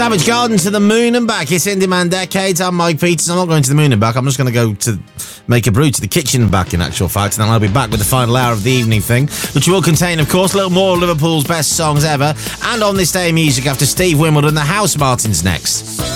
Savage Garden to the moon and back. It's In Demand Decades. I'm Mike Peters. I'm not going to the moon and back. I'm just going to go to make a brew to the kitchen and back, in actual fact. And then I'll be back with the final hour of the evening thing, which will contain, of course, a little more of Liverpool's best songs ever. And on this day of music, after Steve Wimbledon, the House Martins next.